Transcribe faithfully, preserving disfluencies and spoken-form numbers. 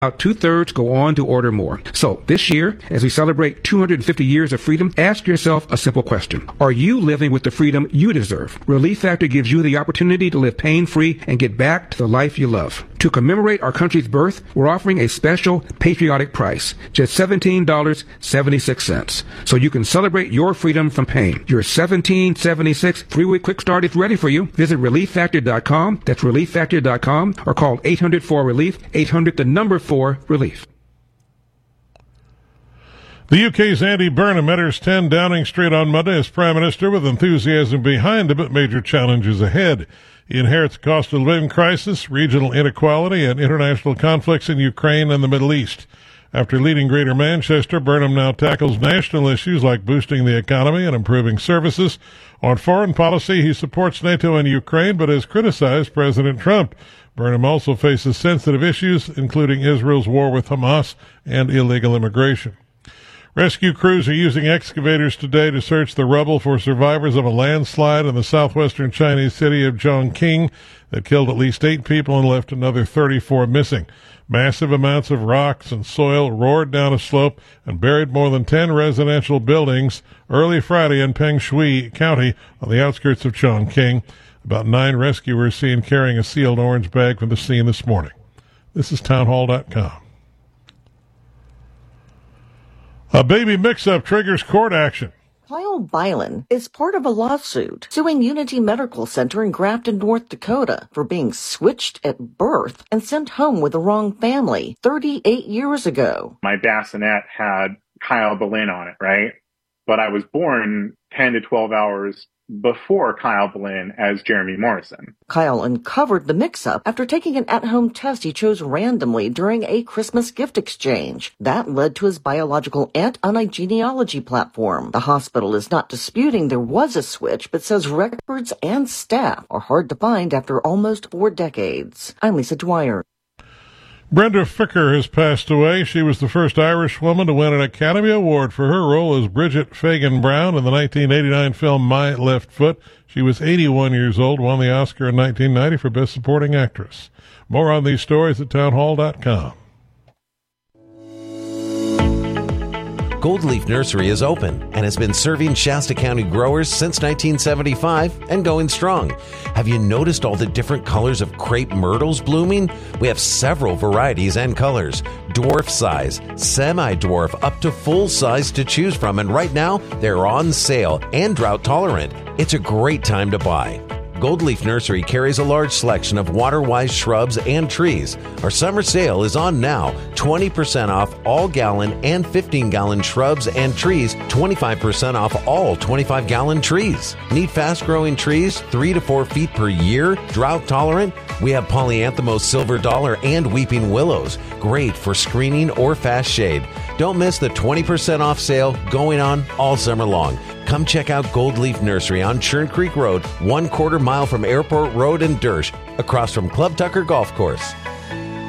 About two-thirds go on to order more. So this year, as we celebrate two hundred fifty years of freedom, ask yourself a simple question. Are you living with the freedom you deserve? Relief Factor gives you the opportunity to live pain-free and get back to the life you love. To commemorate our country's birth, we're offering a special patriotic price, just seventeen dollars and seventy-six cents. So you can celebrate your freedom from pain. Your seventeen dollars and seventy-six cents three-week quick start is ready for you. Visit relief factor dot com. That's relief factor dot com or call eight hundred four relief, eight hundred the number four relief. The U K's Andy Burnham enters ten Downing Street on Monday as Prime Minister with enthusiasm behind him but major challenges ahead. He inherits a cost of living crisis, regional inequality, and international conflicts in Ukraine and the Middle East. After leading Greater Manchester, Burnham now tackles national issues like boosting the economy and improving services. On foreign policy, he supports NATO and Ukraine, but has criticized President Trump. Burnham also faces sensitive issues, including Israel's war with Hamas and illegal immigration. Rescue crews are using excavators today to search the rubble for survivors of a landslide in the southwestern Chinese city of Chongqing that killed at least eight people and left another thirty-four missing. Massive amounts of rocks and soil roared down a slope and buried more than ten residential buildings early Friday in Peng Shui County on the outskirts of Chongqing. About nine rescuers seen carrying a sealed orange bag from the scene this morning. This is townhall dot com. A baby mix-up triggers court action. Kyle Bylan is part of a lawsuit suing Unity Medical Center in Grafton, North Dakota for being switched at birth and sent home with the wrong family thirty-eight years ago. My bassinet had Kyle Bylan on it, right? But I was born ten to twelve hours before Kyle Bylan as Jeremy Morrison. Kyle uncovered the mix-up after taking an at-home test he chose randomly during a Christmas gift exchange. That led to his biological aunt on a genealogy platform. The hospital is not disputing there was a switch, but says records and staff are hard to find after almost four decades. I'm Lisa Dwyer. Brenda Ficker has passed away. She was the first Irish woman to win an Academy Award for her role as Bridget Fagan Brown in the nineteen eighty-nine film My Left Foot. She was eighty-one years old, won the Oscar in nineteen ninety for Best Supporting Actress. More on these stories at townhall dot com. Gold Leaf Nursery is open and has been serving Shasta County growers since nineteen seventy-five and going strong. Have you noticed all the different colors of crepe myrtles blooming? We have several varieties and colors, dwarf size, semi-dwarf, up to full size to choose from, and right now they're on sale and drought tolerant. It's a great time to buy. Gold Leaf Nursery carries a large selection of water-wise shrubs and trees. Our summer sale is on now. twenty percent off all gallon and fifteen gallon shrubs and trees. twenty-five percent off all twenty-five gallon trees. Need fast-growing trees, three to four feet per year, drought tolerant? We have Polyanthemos silver dollar and weeping willows. Great for screening or fast shade. Don't miss the twenty percent off sale going on all summer long. Come check out Gold Leaf Nursery on Churn Creek Road, one quarter mile from Airport Road in Dersh, across from Club Tucker Golf Course.